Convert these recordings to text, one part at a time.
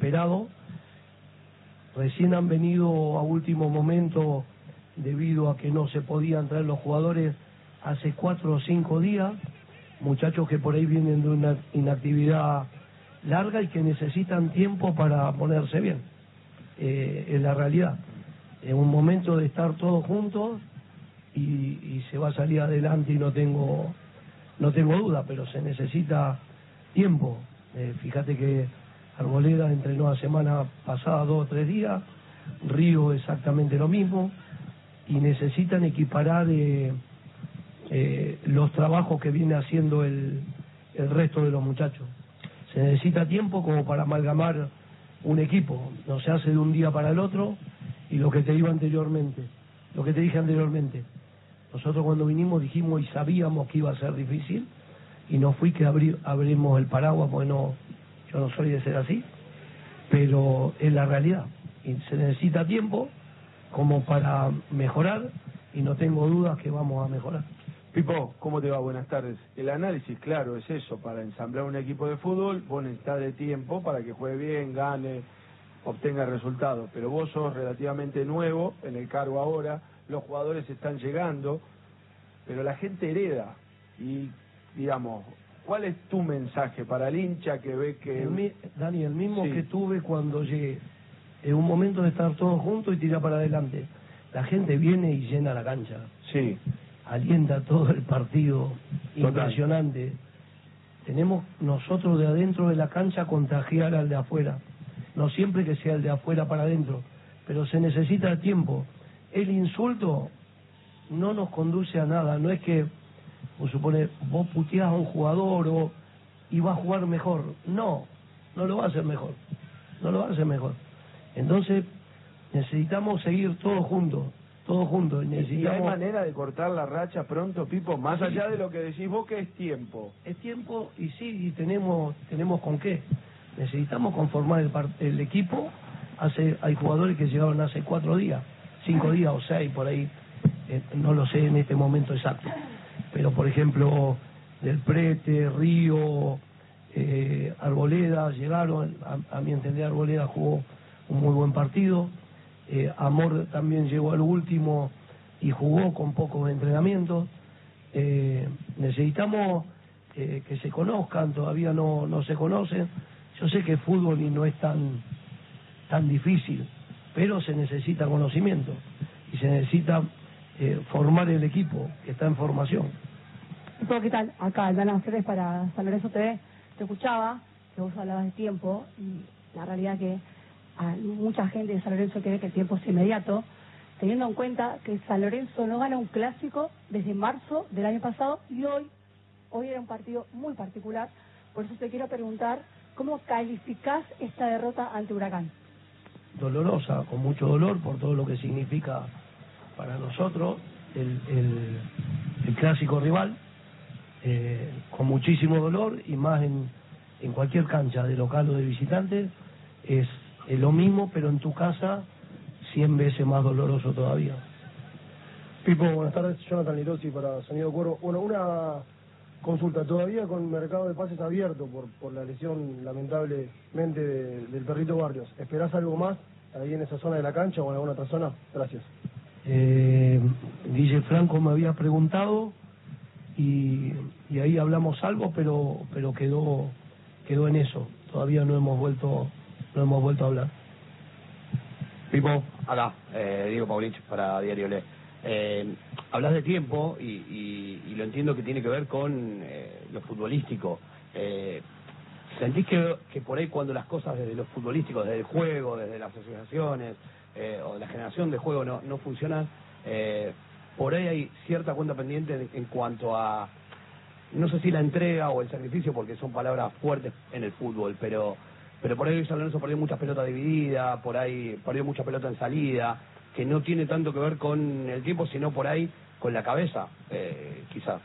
esperado. Recién han venido a último momento debido a que no se podían traer los jugadores hace 4 o 5 días, muchachos que por ahí vienen de una inactividad larga y que necesitan tiempo para ponerse bien. Es la realidad. Es un momento de estar todos juntos y se va a salir adelante y no tengo duda, pero se necesita tiempo. Fíjate que Arboleda entrenó la semana pasada 2 o 3 días, Río exactamente lo mismo, y necesitan equiparar los trabajos que viene haciendo el resto de los muchachos. Se necesita tiempo como para amalgamar un equipo, no se hace de un día para el otro. Y lo que te dije anteriormente, nosotros cuando vinimos dijimos y sabíamos que iba a ser difícil, y no fui que abrimos el paraguas, porque yo no soy de ser así, pero es la realidad, y se necesita tiempo como para mejorar, y no tengo dudas que vamos a mejorar. Pipo, ¿cómo te va? Buenas tardes. El análisis, claro, es eso, para ensamblar un equipo de fútbol, vos necesitas de tiempo para que juegue bien, gane, obtenga resultados, pero vos sos relativamente nuevo en el cargo ahora, los jugadores están llegando, pero la gente hereda, y digamos, ¿cuál es tu mensaje para el hincha que ve que... Dani, el mismo sí, que tuve cuando llegué, es un momento de estar todos juntos y tirar para adelante. La gente viene y llena la cancha. Sí. Alienta todo el partido, Total. impresionante. Tenemos nosotros de adentro de la cancha contagiar al de afuera. No siempre que sea el de afuera para adentro, pero se necesita tiempo. El insulto no nos conduce a nada, no es que, vos puteás a un jugador y va a jugar mejor. No lo va a hacer mejor, Entonces, necesitamos seguir todos juntos. ¿Y hay manera de cortar la racha pronto, Pipo? Más sí, allá de lo que decís vos, que es tiempo. Es tiempo y sí, y tenemos con qué. Necesitamos conformar el equipo. Hay jugadores que llegaron hace 4 días, 5 días o 6 por ahí, no lo sé en este momento exacto. Pero por ejemplo, Del Prete, Río, Arboleda llegaron. A mi entender, Arboleda jugó un muy buen partido. Amor también llegó al último y jugó con pocos entrenamientos. Necesitamos que se conozcan, todavía no se conocen. Yo sé que el fútbol y no es tan difícil, pero se necesita conocimiento y se necesita formar el equipo que está en formación. ¿Qué tal? Acá, Dana Ceres para San Lorenzo TV. Te escuchaba, que vos hablabas de tiempo, y la realidad que hay mucha gente de San Lorenzo que ve que el tiempo es inmediato, teniendo en cuenta que San Lorenzo no gana un clásico desde marzo del año pasado, y hoy era un partido muy particular. Por eso te quiero preguntar, ¿cómo calificás esta derrota ante Huracán? Dolorosa, con mucho dolor por todo lo que significa para nosotros el clásico rival, con muchísimo dolor, y más en cualquier cancha, de local o de visitante, es lo mismo, pero en tu casa 100 veces más doloroso todavía. Pipo, buenas tardes, Jonathan Lirosi para Sonido Cuervo. Bueno, una consulta, todavía con mercado de pases abierto por la lesión lamentablemente del perrito Barrios, ¿esperás algo más ahí en esa zona de la cancha o en alguna otra zona? Gracias. Guille Franco me había preguntado y ahí hablamos algo, pero quedó en eso. Todavía no hemos vuelto a hablar. Pipo, acá, Diego Paulich para Diario Le. Hablas de tiempo y lo entiendo que tiene que ver con lo futbolístico. ¿Sentís que por ahí cuando las cosas desde lo futbolístico, desde el juego, desde las asociaciones o la generación de juego no funcionan, por ahí hay cierta cuenta pendiente en cuanto a, no sé si la entrega o el sacrificio, porque son palabras fuertes en el fútbol, pero por ahí San Lorenzo perdió muchas pelotas divididas, por ahí perdió mucha pelota en salida, que no tiene tanto que ver con el tiempo, sino por ahí con la cabeza, quizás.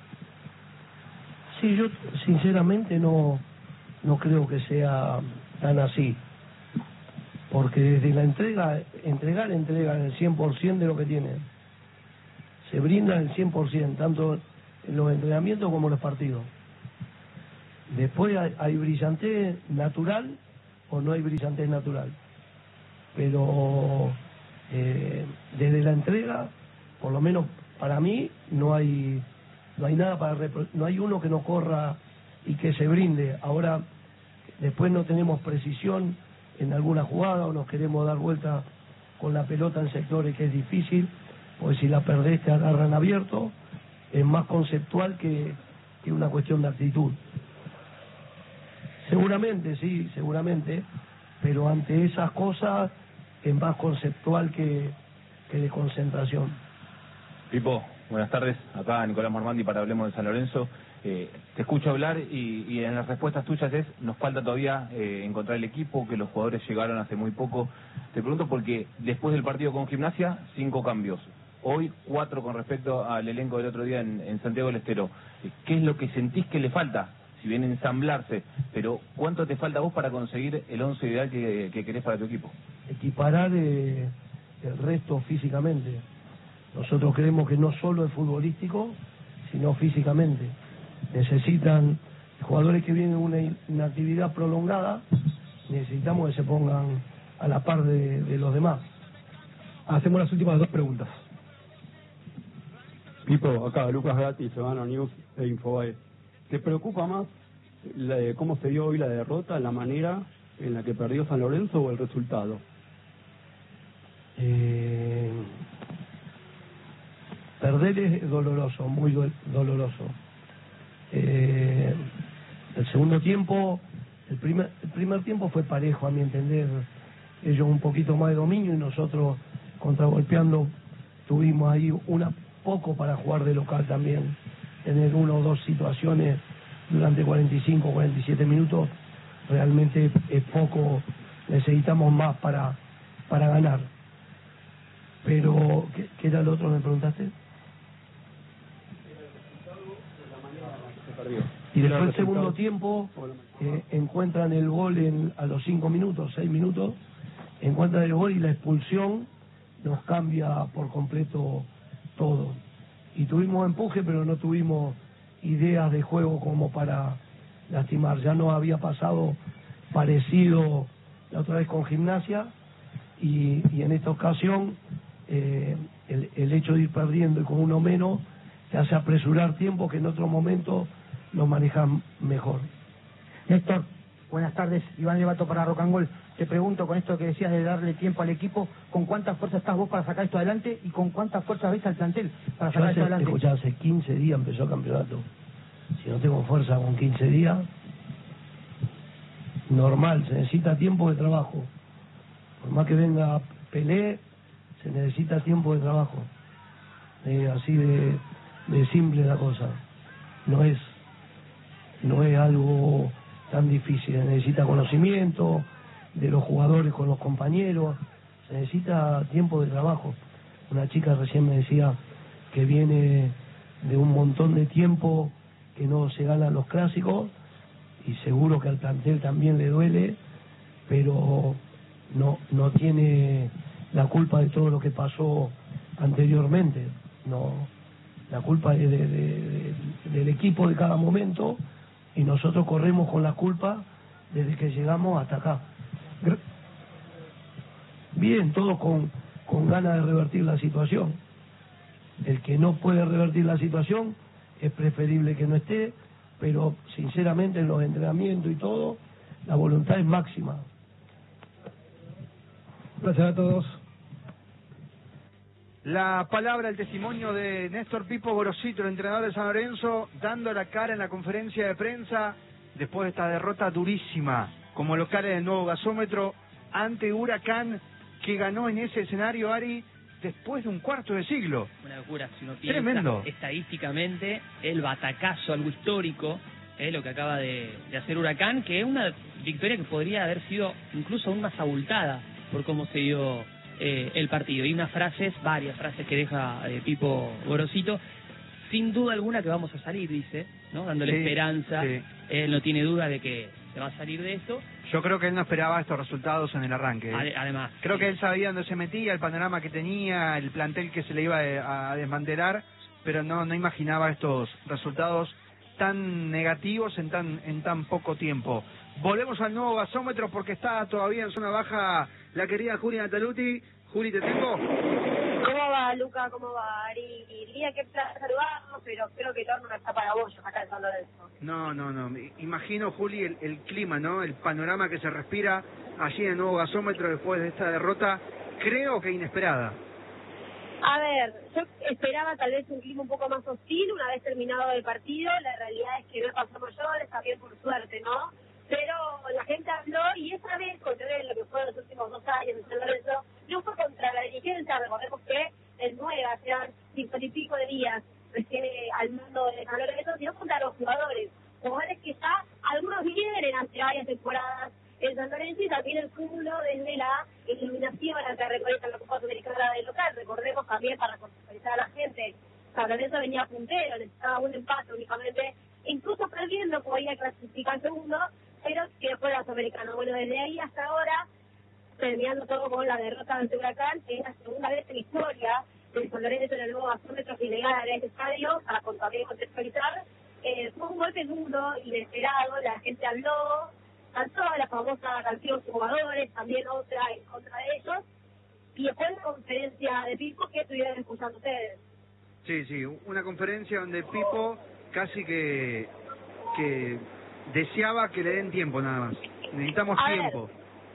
Sí, yo sinceramente no creo que sea tan así, porque desde la entregan el 100% de lo que tienen, se brindan el 100%, tanto en los entrenamientos como en los partidos. Después hay brillantez natural o no hay brillantez natural. Pero desde la entrega, por lo menos para mí, no hay nada no hay uno que no corra y que se brinde. Ahora, después no tenemos precisión en alguna jugada o nos queremos dar vuelta con la pelota en sectores que es difícil, porque si la perdés te agarran abierto. Es más conceptual que una cuestión de actitud. Seguramente, sí, seguramente, pero ante esas cosas es más conceptual que de concentración. Pipo, buenas tardes. Acá Nicolás Marmandi para Hablemos de San Lorenzo. Te escucho hablar y en las respuestas tuyas nos falta todavía encontrar el equipo, que los jugadores llegaron hace muy poco. Te pregunto porque después del partido con Gimnasia, 5 cambios. Hoy 4 con respecto al elenco del otro día en Santiago del Estero. ¿Qué es lo que sentís que le falta? Si bien ensamblarse, pero ¿cuánto te falta a vos para conseguir el 11 ideal que querés para tu equipo? Equiparar el resto físicamente. Nosotros creemos que no solo es futbolístico, sino físicamente. Necesitan jugadores que vienen de una actividad prolongada, necesitamos que se pongan a la par de los demás. Hacemos las últimas 2 preguntas. Pipo, acá Lucas Gatti, Semana News e Infobae. ¿Te preocupa más cómo se dio hoy la derrota, la manera en la que perdió San Lorenzo o el resultado? Perder es doloroso, muy doloroso. El segundo tiempo, el primer tiempo fue parejo, a mi entender. Ellos un poquito más de dominio y nosotros contragolpeando. Tuvimos ahí poco para jugar de local también, tener 1 o 2 situaciones durante 45 o 47 minutos, realmente es poco, necesitamos más para ganar. Pero, ¿qué era lo otro que me preguntaste? Y después el segundo tiempo encuentran el gol a los 5 minutos, 6 minutos, encuentran el gol y la expulsión nos cambia por completo todo. Y tuvimos empuje, pero no tuvimos ideas de juego como para lastimar. Ya no había pasado parecido la otra vez con Gimnasia y en esta ocasión el hecho de ir perdiendo y con uno menos te hace apresurar tiempo que en otro momento lo manejan mejor. Néstor, buenas tardes. Iván Levato para Rocangol. Te pregunto, con esto que decías de darle tiempo al equipo, ¿con cuánta fuerza estás vos para sacar esto adelante y con cuánta fuerza ves al plantel para sacar esto adelante? Escuchá, hace 15 días empezó el campeonato. Si no tengo fuerza con 15 días, normal, se necesita tiempo de trabajo. Por más que venga Pelé, se necesita tiempo de trabajo. Así de simple la cosa. No es algo tan difícil, se necesita conocimiento de los jugadores con los compañeros, se necesita tiempo de trabajo. Una chica recién me decía que viene de un montón de tiempo que no se ganan los clásicos y seguro que al plantel también le duele, pero no tiene la culpa de todo lo que pasó anteriormente. No, la culpa es del equipo de cada momento y nosotros corremos con la culpa desde que llegamos hasta acá. Bien, todos con ganas de revertir la situación. El que no puede revertir la situación es preferible que no esté, pero sinceramente en los entrenamientos y todo, la voluntad es máxima. Gracias a todos. La palabra, el testimonio de Néstor Pipo Gorosito, el entrenador de San Lorenzo, dando la cara en la conferencia de prensa después de esta derrota durísima como local en el nuevo gasómetro ante Huracán, que ganó en ese escenario, Ari, después de un cuarto de siglo. Una locura, si uno piensa tremendo. Estadísticamente, el batacazo, algo histórico, lo que acaba de hacer Huracán, que es una victoria que podría haber sido incluso aún más abultada por cómo se dio el partido. Y varias frases que deja Pipo Gorosito, sin duda alguna que vamos a salir, dice, ¿no? Dándole esperanza. Sí. Él no tiene duda de que se va a salir de esto. Yo creo que él no esperaba estos resultados en el arranque. Además. Creo que él sabía dónde se metía, el panorama que tenía, el plantel que se le iba a desmantelar, pero no imaginaba estos resultados tan negativos en tan poco tiempo. Volvemos al nuevo gasómetro porque está todavía en zona baja la querida Juli Nataluti. Juli, ¿te tengo? ¿Cómo va, Luca? ¿Cómo va, Ari? Diría que placer saludarnos, pero creo que el horno no está para vos, acá en San Lorenzo. No. Imagino, Juli, el clima, ¿no? El panorama que se respira allí en el nuevo gasómetro después de esta derrota, creo que inesperada. A ver, yo esperaba tal vez un clima un poco más hostil una vez terminado el partido. La realidad es que no pasó mayores, también por suerte, ¿no? Pero la gente habló y esa vez, contrario a lo que fue los últimos 2 años en San Lorenzo, no fue contra la dirigencia. Recordemos que el 9 hacían 50 y pico de días recién al mando de San Lorenzo, sino contra los jugadores. Jugadores que ya algunos vienen hace varias temporadas en San Lorenzo y también el cúmulo desde la eliminación ante Recoleta en la Copa Sudamericana del local. Recordemos también, para contextualizar a la gente, San Lorenzo venía puntero, necesitaba un empate únicamente, incluso perdiendo podía clasificar segundo, pero que fue la Sudamericana. Bueno, desde ahí hasta ahora, terminando todo con la derrota ante Huracán, que es la segunda vez en la historia de San Lorenzo en el nuevo gasómetro que ilegal en este estadio, para también contextualizar. Fue un golpe duro, inesperado, la gente habló, cantó la famosa canción Jugadores, también otra en contra de ellos, y después la conferencia de Pipo que estuvieron escuchando ustedes. Sí, una conferencia donde Pipo casi que deseaba que le den tiempo nada más. Necesitamos tiempo.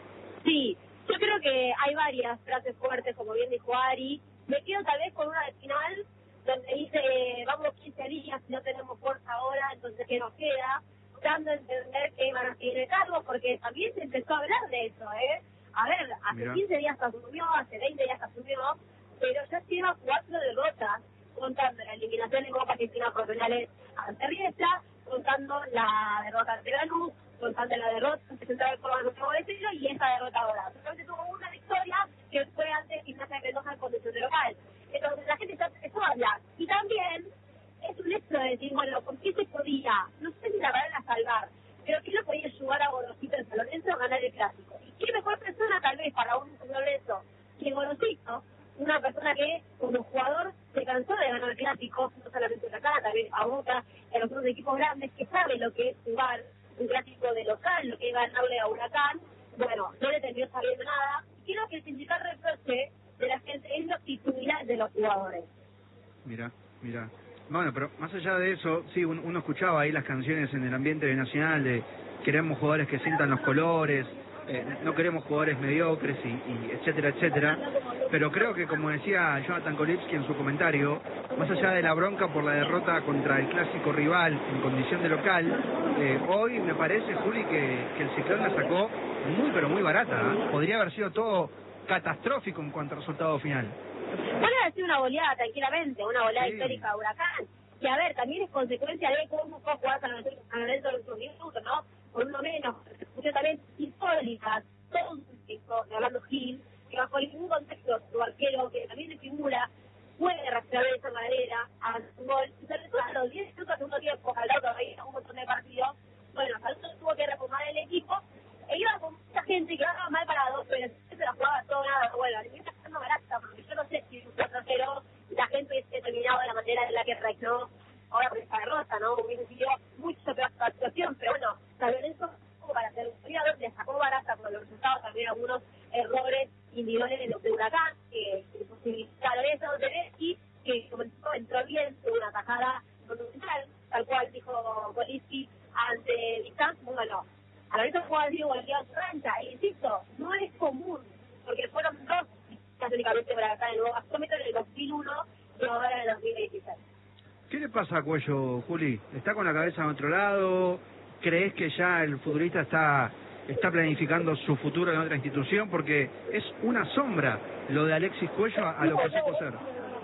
Sí, yo creo que hay varias frases fuertes, como bien dijo Ari. Me quedo tal vez con una de final, donde dice, vamos 15 días, si no tenemos fuerza ahora, entonces ¿qué nos queda? Dando a entender que van a seguir el cargo, porque también se empezó a hablar de eso, ¿eh? A ver, hace 15 días se asumió, hace 20 días se asumió, pero ya lleva 4 derrotas, contando la eliminación en Copa Argentina por penales ante Riestra, contando la derrota ante Lanús, contando la derrota ante Central de Córdoba en Santiago del Estero y esa derrota ahora. Solamente tuvo una victoria que fue ante Gimnasia de Mendoza en condición de local. Entonces la gente ya empezó a hablar. Y también es un hecho de decir, bueno, ¿por qué se podía? No sé si la verdad era salvar, pero ¿qué le podía ayudar a Gorosito en San Lorenzo a ganar el clásico? ¿Y qué mejor persona tal vez para un San Lorenzo que Gorosito? Una persona que como jugador se cansó de ganar el clásico, no solamente acá, también a Boca, en los otros equipos grandes, que sabe lo que es jugar un clásico de local, lo que es ganarle a Huracán. Bueno, no le terminó sabiendo nada. Quiero que el principal reproche de la gente es la actividad de los jugadores. Mira. Bueno, pero más allá de eso, sí, uno escuchaba ahí las canciones en el ambiente nacional de queremos jugadores que sientan los colores, no queremos jugadores mediocres y etcétera, pero creo que, como decía Jonathan Kolipski en su comentario, más allá de la bronca por la derrota contra el clásico rival en condición de local, hoy me parece, Juli, que el Ciclón la sacó muy pero muy barata, ¿eh? Podría haber sido todo catastrófico en cuanto a resultado final. Puede haber sido una goleada tranquilamente, una goleada histórica de Huracán, que a ver, también es consecuencia de cómo fue jugar San Lorenzo en los últimos minutos, ¿no? Por uno menos, escuché también históricas, todo un tipo, hablando Gil, que bajo ningún contexto su arquero, que también de figura, puede reaccionar de esa manera a un gol, y sobre todo a los 10 minutos de segundo tiempo, al lado todavía un montón de partidos. Bueno, San Lorenzo tuvo que reformar el equipo, e iba con mucha gente que iba mal parado, pero se la jugaba todo nada. Bueno, le está dando barata, porque yo no sé si un 4-0 la gente hubiese terminado de la manera en la que reaccionó ahora por esta derrota, ¿no? Hubiese sido mucho peor la situación, pero bueno, San Lorenzo, como para ser un goleador, le sacó barata por los resultados, también algunos errores individuales de Huracán, que posibilitaron eso de Messi, que comenzó, entró bien, tuvo una tajada monumental, tal cual dijo Kolipski ante Distanz. Bueno, a la vez jugaba así golpeado en su cancha, e insisto, no es común, porque fueron 2 únicamente para acá en el nuevo gasómetro en el 2001 y ahora en el 2016. ¿Qué le pasa a Cuello, Juli? ¿Está con la cabeza en otro lado? ¿Crees que ya el futbolista está planificando su futuro en otra institución? Porque es una sombra lo de Alexis Cuello a lo que supo ser.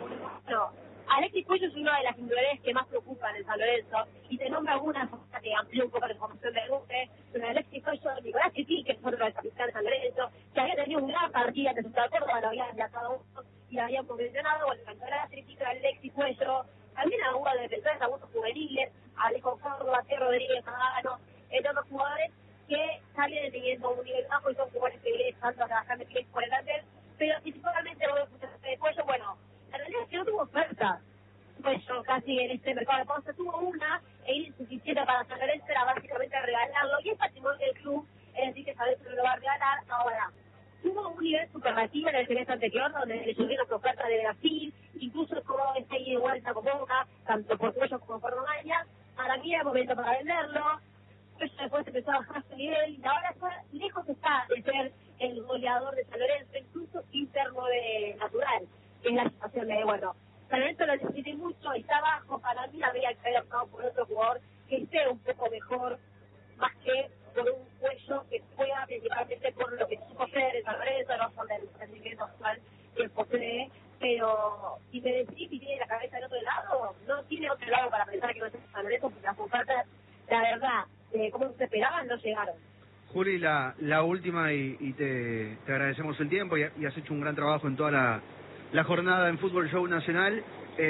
No, Alexis Cuello es una de las individualidades que más preocupan en San Lorenzo, y te nombra algunas que amplió un poco la información del Luque, pero Alexis Cuello, Nicolás Chiquí, que es otro del capitán de San Lorenzo, que había tenido un gran partido ante Central de Córdoba, lo había enlazado y lo habían convencionado. Bueno, la crítica de Alexis Cuello, también algunos defensores, algunos juveniles, Alejo Córdoba, T. Rodríguez, Magano, entre otros jugadores que salen teniendo un nivel bajo y son jugadores que vienen tanto a trabajar de pies por delante, pero principalmente lo de Cuello, bueno, la realidad es que no tuvo oferta. Cuello casi en este mercado de pausa tuvo una, e insuficiente para San Lorenzo era básicamente regalarlo, y es patrimonio del club, es decir, que San Lorenzo no lo va a regalar. Ahora, tuvo un nivel superlativo en el semestre anterior, donde le subieron las ofertas de Brasil, incluso como esta ida y vuelta con Boca, tanto por Cuello como por Romaña. Para mí era momento para venderlo. Cuello después empezó a bajar su nivel, y ahora lejos está de ser el goleador de San Lorenzo, incluso interno de natural, que es la situación de, bueno, San Lorenzo lo necesita mucho, está bajo. Para mí habría que haber optado por otro jugador que esté un poco mejor, más que por un Cuello que juega principalmente por lo que supo ser en San Lorenzo, no por el rendimiento actual que posee. Pero si me decís si tiene la cabeza del otro lado, no tiene otro lado para pensar que no es San Lorenzo, porque las ofertas, la verdad, como se esperaban, no llegaron. Juli, la última, y te agradecemos el tiempo, y has hecho un gran trabajo en toda la jornada en Fútbol Show Nacional.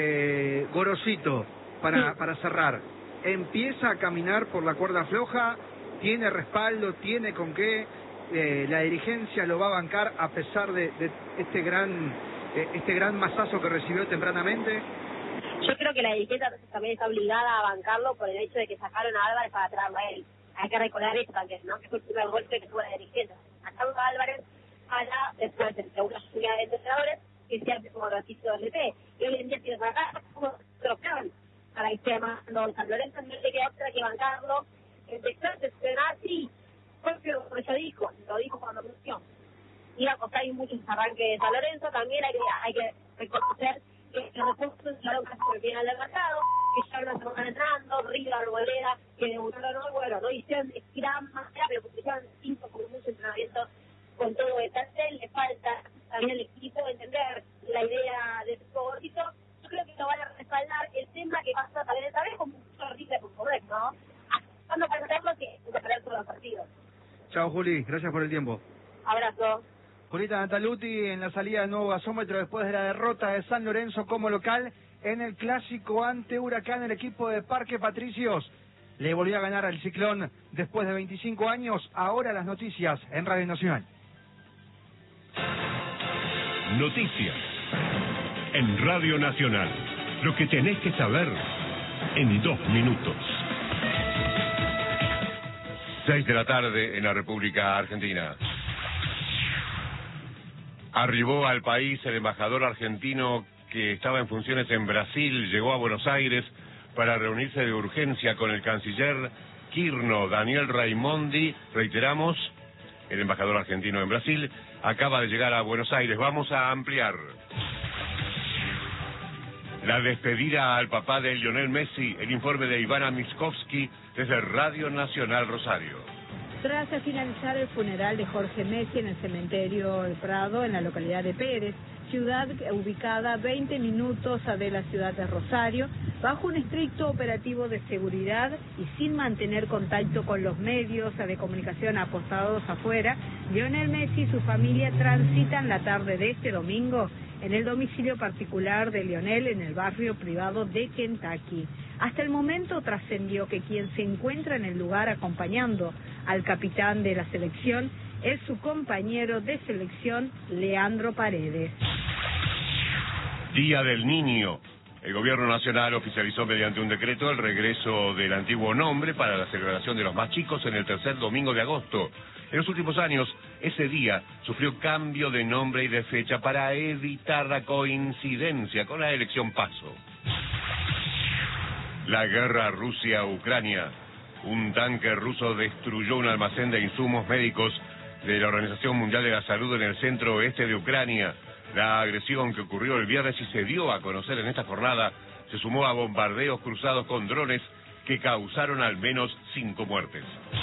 Gorosito, para cerrar, ¿empieza a caminar por la cuerda floja? ¿Tiene respaldo? ¿Tiene con qué? ¿La dirigencia lo va a bancar a pesar de este gran mazazo que recibió tempranamente? Yo creo que la dirigencia también está obligada a bancarlo por el hecho de que sacaron a Álvarez para traerlo a él. Hay que recordar eso también, ¿no? Que fue el primer golpe que tuvo la dirigencia. Sacaron a Álvarez para después de una lluvia de entrenadores que siempre como ratito del DT. Y hoy en día tiene que sacar como otro plan para que esté llamando San Lorenzo, no le queda otra que bancarlo. Empezó a entrenar, sí, porque como ya dijo, lo dijo cuando anunció. Iba a costar muchos arranques de San Lorenzo. También hay que reconocer que los refuerzos llegaron casi por el final del mercado, que ya una semana entrando, Riva, Arboleda, que debutaron hoy, bueno, no hicieron gran manera, pero pusieron 5 con mucho entrenamiento con todo el plantel. Le falta también al equipo entender la idea de su favorito. Yo creo que lo van a respaldar. El tema que pasa también esta vez con mucho rifle por correr, ¿no? Cuando para hacerlo que superar todos los partidos. Chao, Juli, gracias por el tiempo. Abrazo. Julita Nataluti en la salida del nuevo gasómetro después de la derrota de San Lorenzo como local en el clásico ante Huracán. El equipo de Parque Patricios le volvió a ganar al Ciclón después de 25 años. Ahora las noticias en Radio Nacional. Noticias en Radio Nacional. Lo que tenés que saber en 2 minutos. 6 de la tarde en la República Argentina. Arribó al país el embajador argentino que estaba en funciones en Brasil. Llegó a Buenos Aires para reunirse de urgencia con el canciller Quirno. Daniel Raimondi, reiteramos, el embajador argentino en Brasil, acaba de llegar a Buenos Aires. Vamos a ampliar. La despedida al papá de Lionel Messi, el informe de Ivana Miskovsky desde Radio Nacional Rosario. Tras finalizar el funeral de Jorge Messi en el cementerio El Prado, en la localidad de Pérez, ciudad ubicada 20 minutos de la ciudad de Rosario, bajo un estricto operativo de seguridad y sin mantener contacto con los medios de comunicación apostados afuera, Lionel Messi y su familia transitan la tarde de este domingo en el domicilio particular de Lionel en el barrio privado de Kentucky. Hasta el momento trascendió que quien se encuentra en el lugar acompañando al capitán de la selección es su compañero de selección, Leandro Paredes. Día del Niño. El Gobierno Nacional oficializó mediante un decreto el regreso del antiguo nombre para la celebración de los más chicos en el tercer domingo de agosto. En los últimos años, ese día sufrió cambio de nombre y de fecha para evitar la coincidencia con la elección PASO. La guerra Rusia-Ucrania. Un tanque ruso destruyó un almacén de insumos médicos de la Organización Mundial de la Salud en el centro oeste de Ucrania. La agresión que ocurrió el viernes y se dio a conocer en esta jornada se sumó a bombardeos cruzados con drones que causaron al menos 5 muertes.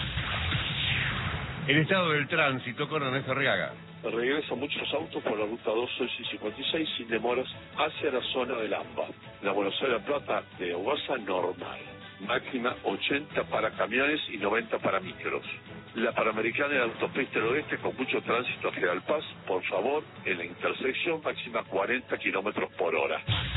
El estado del tránsito con Ernesto Arriaga. Regresan muchos autos por la ruta 2 y 56 sin demoras hacia la zona del AMBA. La Buenos Aires Plata de Aguasa normal. Máxima 80 para camiones y 90 para micros. La Panamericana de la Autopista del Oeste con mucho tránsito a General Paz, por favor, en la intersección máxima 40 kilómetros por hora.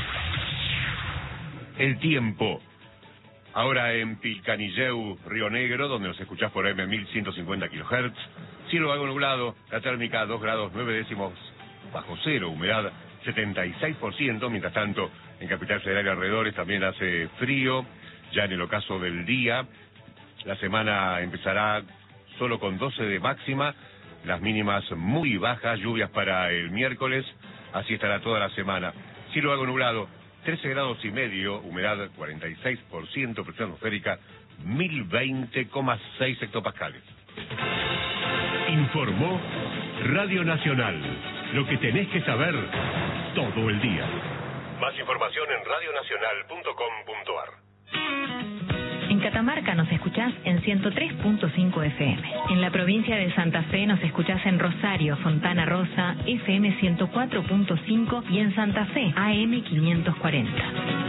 El tiempo. Ahora en Pilcanilleu, Río Negro, donde nos escuchás por AM 1150 kHz. Cielo algo nublado, la térmica 2 grados 9 décimos bajo cero, humedad 76%. Mientras tanto, en Capital Federal y alrededores también hace frío. ya en el ocaso del día. La semana empezará solo con 12 de máxima, las mínimas muy bajas, lluvias para el miércoles, así estará toda la semana. Cielo algo nublado, 13 grados y medio, humedad 46%, presión atmosférica 1020,6 hectopascales. Informó Radio Nacional, lo que tenés que saber todo el día. Más información en radionacional.com.ar. En Catamarca nos escuchás en 103.5 FM. En la provincia de Santa Fe nos escuchás en Rosario, Fontana Rosa, FM 104.5 y en Santa Fe, AM 540.